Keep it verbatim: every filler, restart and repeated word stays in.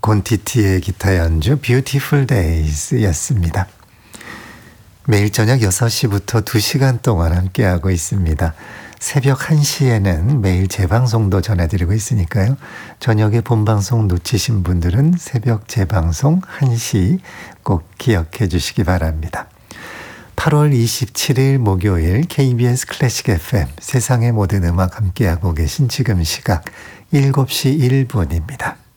곤티티의 기타 연주 Beautiful Days였습니다. 매일 저녁 여섯 시부터 두 시간 동안 함께하고 있습니다. 새벽 한 시에는 매일 재방송도 전해드리고 있으니까요. 저녁에 본방송 놓치신 분들은 새벽 재방송 한 시 꼭 기억해 주시기 바랍니다. 팔월 이십칠일 목요일 케이비에스 클래식 에프엠 세상의 모든 음악 함께하고 계신 지금 시각 일곱 시 일 분입니다.